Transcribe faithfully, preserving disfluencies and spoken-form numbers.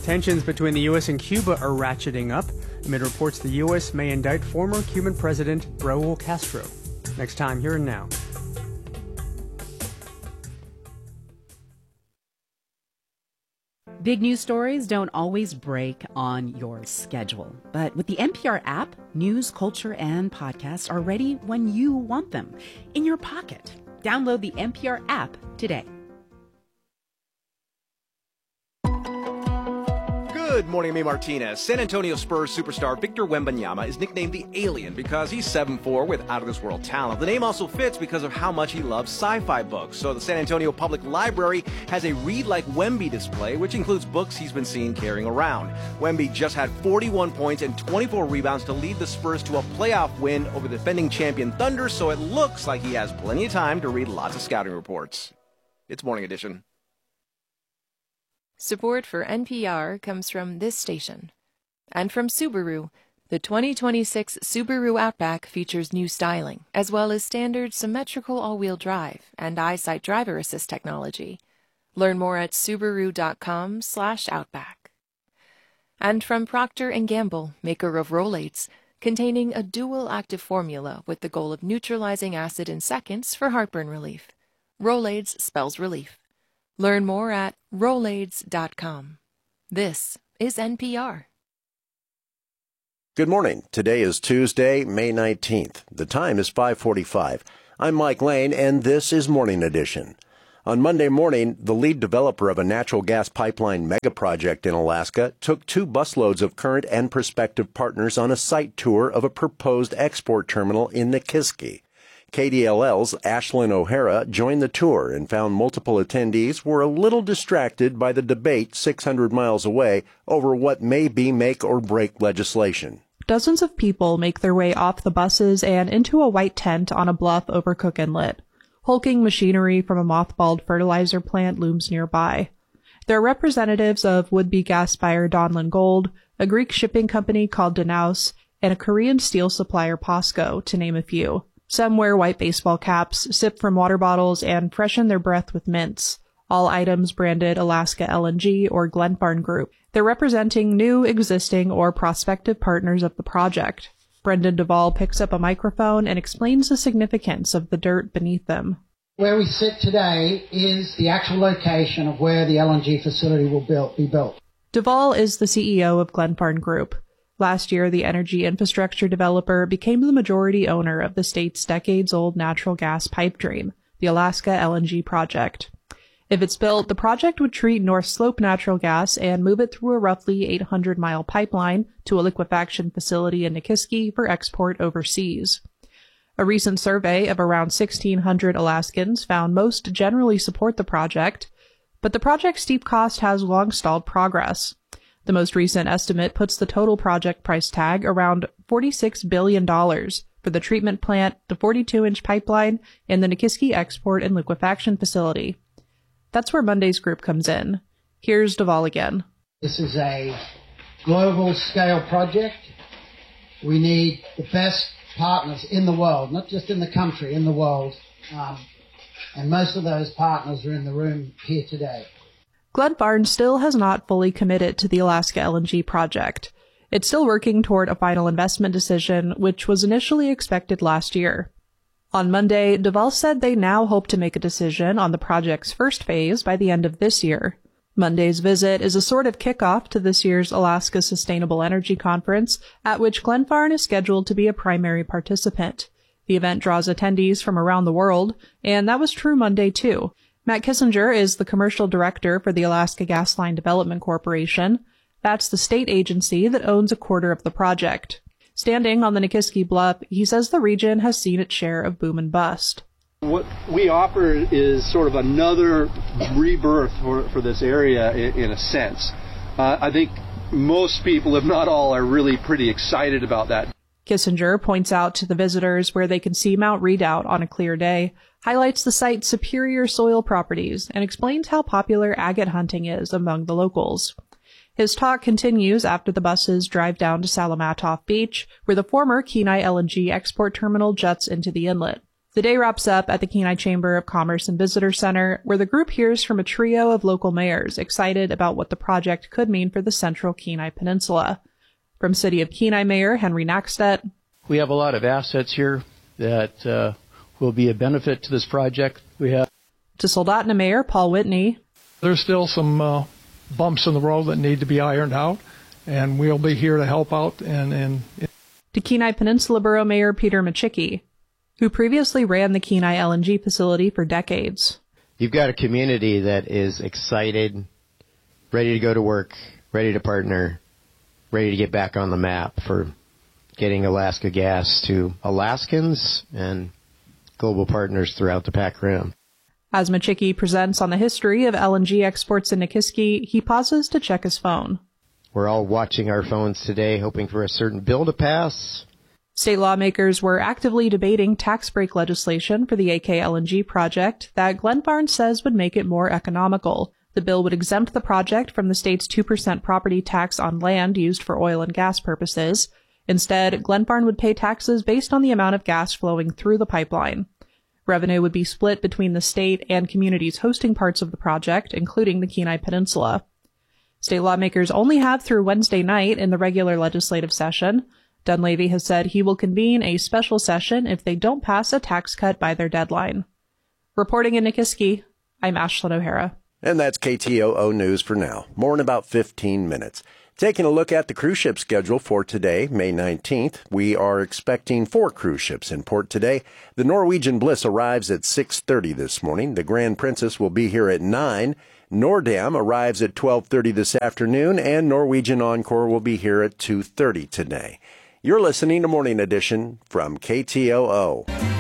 Tensions between the U S and Cuba are ratcheting up amid reports the U S may indict former Cuban President Raul Castro. Next time, here and now. Big news stories don't always break on your schedule. But with the N P R app, news, culture, and podcasts are ready when you want them, in your pocket. Download the N P R app today. Good morning, me Martinez. San Antonio Spurs superstar Victor Wembanyama is nicknamed the Alien because he's seven foot four with out-of-this-world talent. The name also fits because of how much he loves sci-fi books. So the San Antonio Public Library has a Read Like Wemby display, which includes books he's been seen carrying around. Wemby just had forty-one points and twenty-four rebounds to lead the Spurs to a playoff win over the defending champion Thunder, so it looks like he has plenty of time to read lots of scouting reports. It's Morning Edition. Support for N P R comes from this station. And from Subaru, the twenty twenty-six Subaru Outback features new styling, as well as standard symmetrical all-wheel drive and EyeSight driver assist technology. Learn more at Subaru.com slash Outback. And from Procter and Gamble, maker of Rolaids, containing a dual active formula with the goal of neutralizing acid in seconds for heartburn relief. Rolaids spells relief. Learn more at Rolaids dot com. This is N P R. Good morning. Today is Tuesday, May nineteenth. The time is five forty-five. I'm Mike Lane, and this is Morning Edition. On Monday morning, the lead developer of a natural gas pipeline mega project in Alaska took two busloads of current and prospective partners on a site tour of a proposed export terminal in Nikiski. K D L L's Ashlyn O'Hara joined the tour and found multiple attendees were a little distracted by the debate six hundred miles away over what may be make-or-break legislation. Dozens of people make their way off the buses and into a white tent on a bluff over Cook Inlet. Hulking machinery from a mothballed fertilizer plant looms nearby. There are representatives of would-be gas buyer Donlin Gold, a Greek shipping company called Danaus, and a Korean steel supplier POSCO, to name a few. Some wear white baseball caps, sip from water bottles, and freshen their breath with mints. All items branded Alaska L N G or Glenfarne Group. They're representing new, existing, or prospective partners of the project. Brendan Duvall picks up a microphone and explains the significance of the dirt beneath them. Where we sit today is the actual location of where the L N G facility will build, be built. Duvall is the C E O of Glenfarne Group. Last year, the energy infrastructure developer became the majority owner of the state's decades-old natural gas pipe dream, the Alaska L N G project. If it's built, the project would treat North Slope natural gas and move it through a roughly eight hundred mile pipeline to a liquefaction facility in Nikiski for export overseas. A recent survey of around sixteen hundred Alaskans found most generally support the project, but the project's steep cost has long stalled progress. The most recent estimate puts the total project price tag around forty-six billion dollars for the treatment plant, the forty-two inch pipeline, and the Nikiski export and liquefaction facility. That's where Monday's group comes in. Here's Duvall again. This is a global scale project. We need the best partners in the world, not just in the country, in the world. Um, and most of those partners are in the room here today. Glenfarne still has not fully committed to the Alaska L N G project. It's still working toward a final investment decision, which was initially expected last year. On Monday, Duvall said they now hope to make a decision on the project's first phase by the end of this year. Monday's visit is a sort of kickoff to this year's Alaska Sustainable Energy Conference, at which Glenfarne is scheduled to be a primary participant. The event draws attendees from around the world, and that was true Monday too. Matt Kissinger is the commercial director for the Alaska Gasline Development Corporation. That's the state agency that owns a quarter of the project. Standing on the Nikiski Bluff, he says the region has seen its share of boom and bust. What we offer is sort of another rebirth for, for this area in, in a sense. Uh, I think most people, if not all, are really pretty excited about that. Kissinger points out to the visitors where they can see Mount Redoubt on a clear day, highlights the site's superior soil properties, and explains how popular agate hunting is among the locals. His talk continues after the buses drive down to Salamatoff Beach, where the former Kenai L N G export terminal juts into the inlet. The day wraps up at the Kenai Chamber of Commerce and Visitor Center, where the group hears from a trio of local mayors excited about what the project could mean for the central Kenai Peninsula. From City of Kenai Mayor Henry Nackstedt. We have a lot of assets here that uh, will be a benefit to this project. We have To Soldotna Mayor Paul Whitney. There's still some uh, bumps in the road that need to be ironed out, and we'll be here to help out. And, and To Kenai Peninsula Borough Mayor Peter Machicki, who previously ran the Kenai L N G facility for decades. You've got a community that is excited, ready to go to work, ready to partner, ready to get back on the map for getting Alaska gas to Alaskans and global partners throughout the Pac Rim. As Machicki presents on the history of L N G exports in Nikiski, he pauses to check his phone. We're all watching our phones today, hoping for a certain bill to pass. State lawmakers were actively debating tax break legislation for the A K L N G project that Glenfarne says would make it more economical. The bill would exempt the project from the state's two percent property tax on land used for oil and gas purposes. Instead, Glenfarne would pay taxes based on the amount of gas flowing through the pipeline. Revenue would be split between the state and communities hosting parts of the project, including the Kenai Peninsula. State lawmakers only have through Wednesday night in the regular legislative session. Dunleavy has said he will convene a special session if they don't pass a tax cut by their deadline. Reporting in Nikiski, I'm Ashlyn O'Hara. And that's K T O O News for now. More in about fifteen minutes. Taking a look at the cruise ship schedule for today, May nineteenth, we are expecting four cruise ships in port today. The Norwegian Bliss arrives at six thirty this morning. The Grand Princess will be here at nine. Nordam arrives at twelve thirty this afternoon, and Norwegian Encore will be here at two thirty today. You're listening to Morning Edition from K T O O.